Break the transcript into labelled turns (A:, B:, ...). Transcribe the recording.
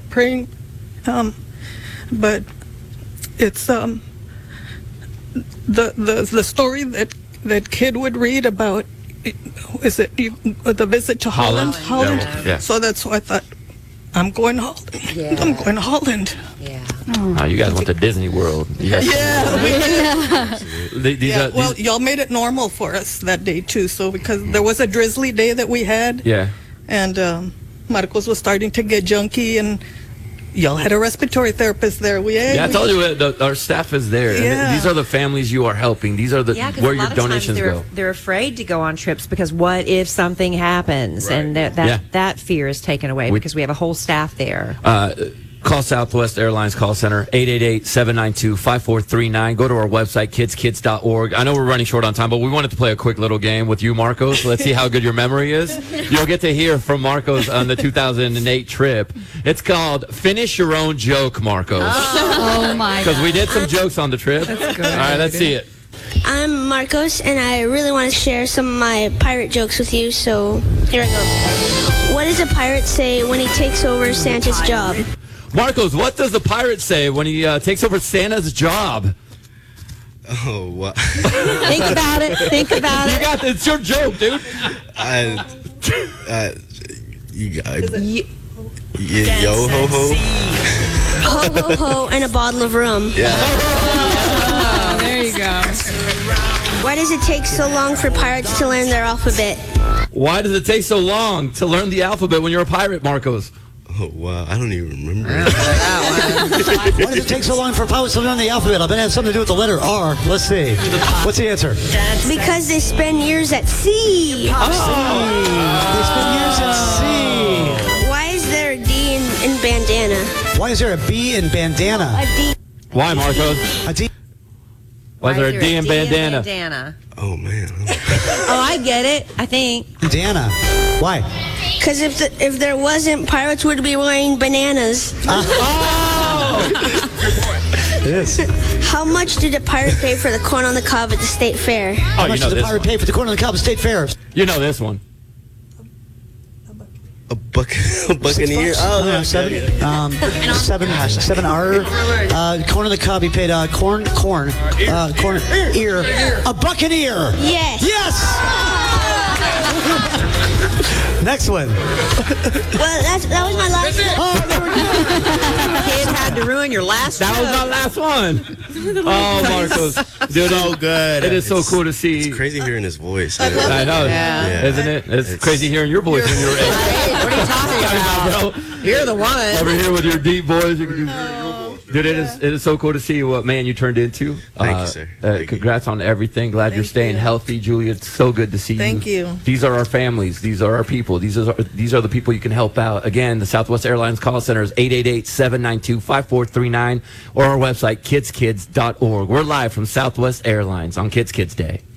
A: praying. But it's the story that kid would read about. Is it the visit to Holland? Holland.
B: Yeah.
A: So that's why I thought, I'm going to Holland.
C: Yeah.
A: I'm going to Holland.
C: Yeah.
B: Oh, you guys went to Disney World.
A: Yeah. Well,
B: these-
A: y'all made it normal for us that day too. So because there was a drizzly day that we had,
B: yeah.
A: and Marcos was starting to get junky, and y'all had a respiratory therapist there.
B: Yeah, I told you our staff is there.
A: Yeah.
B: These are the families you are helping. These are where your donations go.
C: They're afraid to go on trips because what if something happens?
D: Right.
C: And that fear is taken away because we have a whole staff there.
B: Call Southwest Airlines call center 888-792-5439. Go to our website kidskids.org. I know we're running short on time, but we wanted to play a quick little game with you, Marcos. Let's see how good your memory is. You'll get to hear from Marcos on the 2008 trip. It's called Finish Your Own Joke, Marcos.
E: Oh my
B: Because we did some jokes on the trip.
E: That's good.
B: All right, let's see it.
F: I'm Marcos, and I really want to share some of my pirate jokes with you, so here I go. What does a pirate say when he takes over Santa's job?
B: Marcos, what does the pirate say when he takes over Santa's job?
D: Oh, wow.
C: Think about it. Think about
B: You
C: it.
B: got this. It's your joke, dude.
D: Yo ho ho.
F: Ho, ho, ho, and a bottle of rum.
D: Yeah.
E: Oh, there you go.
F: Why does it take so long for pirates to learn their alphabet?
B: Why does it take so long to learn the alphabet when you're a pirate, Marcos?
D: Oh, wow. I don't even remember.
G: Why does it take so long for pilots to learn the alphabet? I bet it has something to do with the letter R. Let's see. What's the answer?
F: Because they spend years at sea.
G: They spend years at sea.
F: Why is there a D in bandana?
G: Why is there a B in bandana?
F: A D.
B: Why, Marcos?
G: A D.
B: Why is there a D in bandana?
C: bandana?
D: Oh, man.
C: Oh, I get it. I think.
G: Bandana. Why?
F: Because if there wasn't, pirates would be wearing bananas.
G: It is.
F: How much did a pirate pay for the corn on the cob at the state fair?
B: Oh,
G: How
B: you
G: much
B: know
G: does a
B: this
G: pirate
B: one.
G: pay for the corn on the cob at State Fair?
B: You know this one.
D: A buccaneer. Oh, yeah.
G: Seven R. Corn on the cob. He paid corn ear. A buccaneer.
F: Yes.
G: Yes. Next one.
F: Well, that was my last one.
C: Kids had to ruin your last
B: That was my last one. Oh, Marcos. Dude,
D: So good.
B: It is so cool to see.
D: It's crazy hearing his voice.
B: I know,
C: Yeah.
B: isn't it? It's crazy hearing your voice when you're
C: What are you talking about?
B: bro.
C: You're the one.
B: Over here with your deep voice. You can do Dude, it is so cool to see what man you turned into.
D: Thank you, sir. Thank you.
B: Congrats on everything. Glad you're
A: Thank
B: staying
A: you.
B: healthy, Julia. It's so good to see you.
A: Thank you.
B: These are our families. These are our people. These are the people you can help out. Again, the Southwest Airlines call center is 888-792-5439 or our website, kidskids.org. We're live from Southwest Airlines on Kids Day.